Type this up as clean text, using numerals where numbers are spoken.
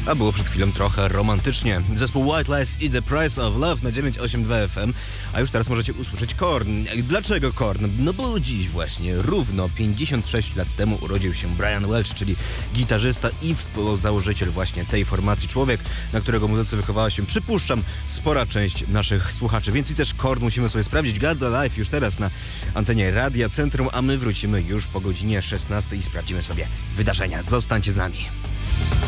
A było przed chwilą trochę romantycznie. Zespół White Lies i The Price of Love na 982 FM. A już teraz możecie usłyszeć Korn. Dlaczego Korn? No bo dziś właśnie, równo 56 lat temu urodził się Brian Welch, czyli gitarzysta i współzałożyciel właśnie tej formacji. Człowiek, na którego muzyce wychowała się, przypuszczam, spora część naszych słuchaczy. Więc i też Korn musimy sobie sprawdzić. God the Life już teraz na antenie Radia Centrum, a my wrócimy już po godzinie 16 i sprawdzimy sobie wydarzenia. Zostańcie z nami.